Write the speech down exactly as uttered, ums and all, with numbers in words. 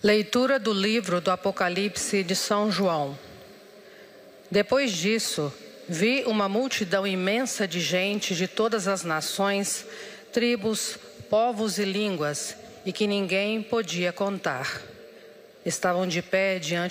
Leitura do livro do Apocalipse de São João. Depois disso, vi uma multidão imensa de gente de todas as nações, tribos, povos e línguas, e que ninguém podia contar. Estavam de pé diante